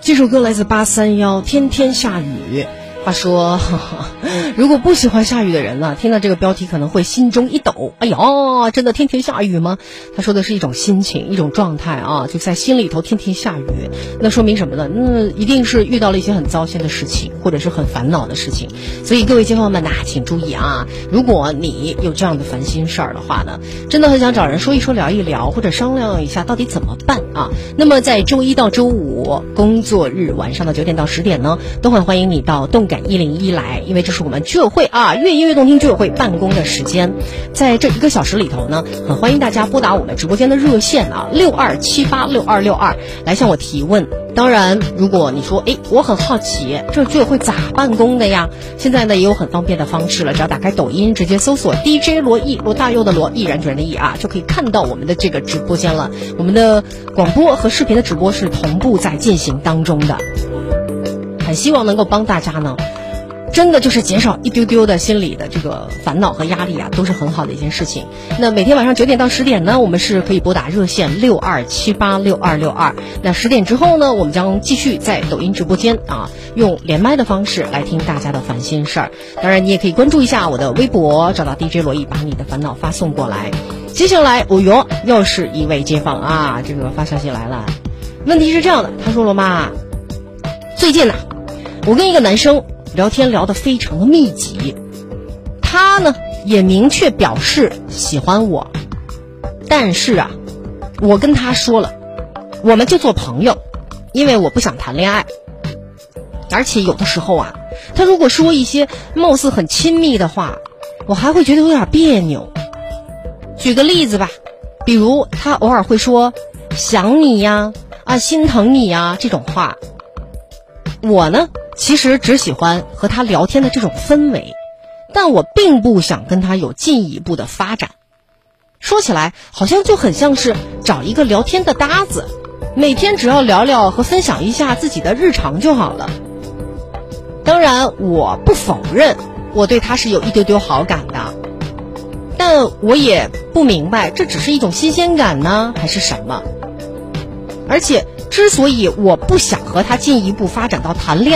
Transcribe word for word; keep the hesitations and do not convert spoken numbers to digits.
这首歌来自八三幺，天天下雨。话说呵呵，如果不喜欢下雨的人呢，听到这个标题可能会心中一抖。哎呀，真的天天下雨吗？他说的是一种心情，一种状态啊，就在心里头天天下雨。那说明什么呢？那一定是遇到了一些很糟心的事情，或者是很烦恼的事情。所以各位街坊们呐，请注意啊，如果你有这样的烦心事儿的话呢，真的很想找人说一说聊一聊，或者商量一下到底怎么办啊。那么在周一到周五工作日晚上的九点到十点呢，都很欢迎你到动感一零一来，因为这是我们居委会啊越音乐动听居委会办公的时间。在这一个小时里头呢，很欢迎大家拨打我们直播间的热线啊六二七八六二六二来向我提问。当然如果你说诶我很好奇这居委会咋办公的呀，现在呢也有很方便的方式了，只要打开抖音直接搜索 D J 罗毅，罗大佑的罗，毅然决然的毅啊，就可以看到我们的这个直播间了。我们的广播和视频的直播是同步在进行当中的，很希望能够帮大家呢真的就是减少一丢丢的心理的这个烦恼和压力啊，都是很好的一件事情。那每天晚上九点到十点呢，我们是可以拨打热线六二七八六二六二。那十点之后呢，我们将继续在抖音直播间啊，用连麦的方式来听大家的烦心事儿。当然，你也可以关注一下我的微博，找到 D J 罗毅，把你的烦恼发送过来。接下来，哦哟，又是一位街坊啊，这个发消息来了。问题是这样的，他说了嘛，最近呢、啊，我跟一个男生聊天聊得非常的密集，他呢也明确表示喜欢我，但是啊，我跟他说了，我们就做朋友，因为我不想谈恋爱。而且有的时候啊，他如果说一些貌似很亲密的话，我还会觉得有点别扭。举个例子吧，比如他偶尔会说想你呀，啊心疼你呀这种话，我呢其实只喜欢和他聊天的这种氛围，但我并不想跟他有进一步的发展。说起来好像就很像是找一个聊天的搭子，每天只要聊聊和分享一下自己的日常就好了。当然我不否认我对他是有一丢丢好感的，但我也不明白这只是一种新鲜感呢还是什么。而且之所以我不想和他进一步发展到谈恋爱